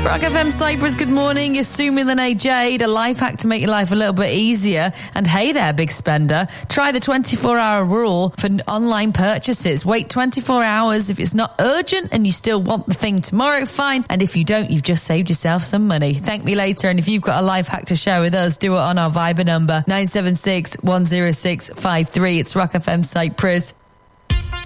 Rock FM Cyprus, good morning. You're Sumi and Jade, a life hack to make your life a little bit easier. And hey there, big spender. Try the 24-hour rule for online purchases. Wait 24 hours. If it's not urgent and you still want the thing tomorrow, fine. And if you don't, you've just saved yourself some money. Thank me later. And if you've got a life hack to share with us, do it on our Viber number, 976 106 53. It's Rock FM Cyprus.